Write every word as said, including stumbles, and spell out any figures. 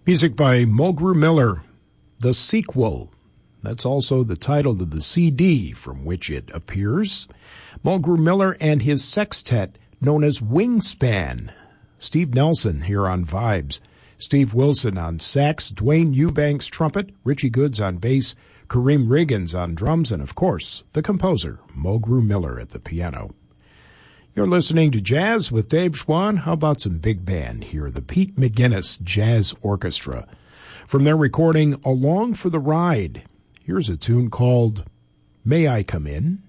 Music by Mulgrew Miller, The Sequel. That's also the title of the C D from which it appears. Mulgrew Miller and his sextet known as Wingspan. Steve Nelson here on Vibes. Steve Wilson on sax, Dwayne Eubanks trumpet, Richie Goods on bass, Kareem Riggins on drums, and of course, the composer, Mulgrew Miller at the piano. You're listening to Jazz with Dave Schwann. How about some big band here? The Pete McGinnis Jazz Orchestra. From their recording, Along for the Ride, here's a tune called May I Come In?